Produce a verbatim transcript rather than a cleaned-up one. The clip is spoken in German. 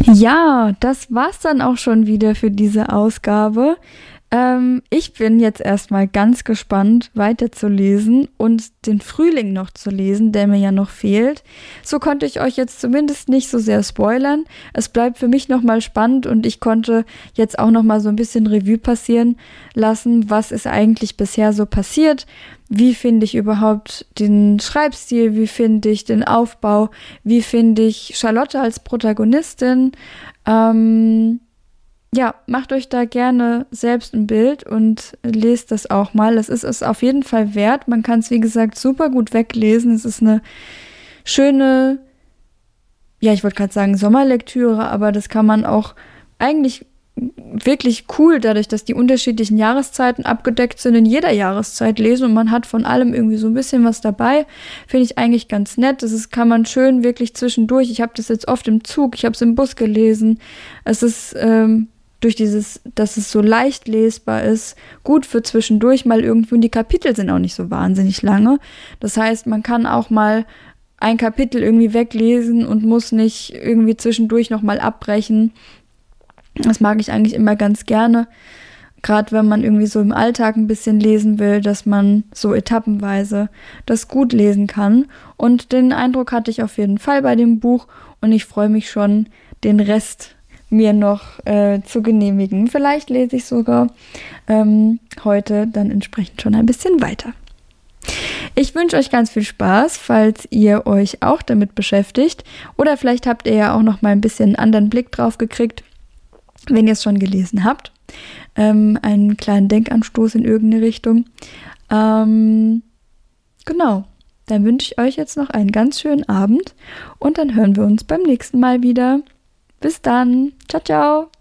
Ja, das war's dann auch schon wieder für diese Ausgabe. Ähm, ich bin jetzt erstmal ganz gespannt, weiterzulesen und den Frühling noch zu lesen, der mir ja noch fehlt. So konnte ich euch jetzt zumindest nicht so sehr spoilern. Es bleibt für mich nochmal spannend und ich konnte jetzt auch nochmal so ein bisschen Revue passieren lassen, was ist eigentlich bisher so passiert. Wie finde ich überhaupt den Schreibstil? Wie finde ich den Aufbau? Wie finde ich Charlotte als Protagonistin? Ähm... Ja, macht euch da gerne selbst ein Bild und lest das auch mal. Es ist es auf jeden Fall wert. Man kann es, wie gesagt, super gut weglesen. Es ist eine schöne, ja, ich wollte gerade sagen Sommerlektüre, aber das kann man auch eigentlich wirklich cool, dadurch, dass die unterschiedlichen Jahreszeiten abgedeckt sind, in jeder Jahreszeit lesen und man hat von allem irgendwie so ein bisschen was dabei. Finde ich eigentlich ganz nett. Das ist, kann man schön wirklich zwischendurch. Ich habe das jetzt oft im Zug, ich habe es im Bus gelesen. Es ist ähm, durch dieses, dass es so leicht lesbar ist, gut für zwischendurch mal irgendwo, und die Kapitel sind auch nicht so wahnsinnig lange. Das heißt, man kann auch mal ein Kapitel irgendwie weglesen und muss nicht irgendwie zwischendurch nochmal abbrechen. Das mag ich eigentlich immer ganz gerne, gerade wenn man irgendwie so im Alltag ein bisschen lesen will, dass man so etappenweise das gut lesen kann. Und den Eindruck hatte ich auf jeden Fall bei dem Buch und ich freue mich schon, den Rest mir noch äh, zu genehmigen. Vielleicht lese ich sogar ähm, heute dann entsprechend schon ein bisschen weiter. Ich wünsche euch ganz viel Spaß, falls ihr euch auch damit beschäftigt. Oder vielleicht habt ihr ja auch noch mal ein bisschen einen anderen Blick drauf gekriegt, wenn ihr es schon gelesen habt. Ähm, einen kleinen Denkanstoß in irgendeine Richtung. Ähm, genau. Dann wünsche ich euch jetzt noch einen ganz schönen Abend und dann hören wir uns beim nächsten Mal wieder. Bis dann. Ciao, ciao.